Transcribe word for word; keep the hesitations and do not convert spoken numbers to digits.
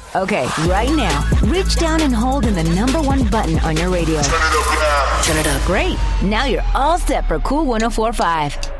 Okay, right now, reach down and hold in the number one button on your radio. Turn it up now. Turn it up. Great. Now you're all set for Cool one oh four point five.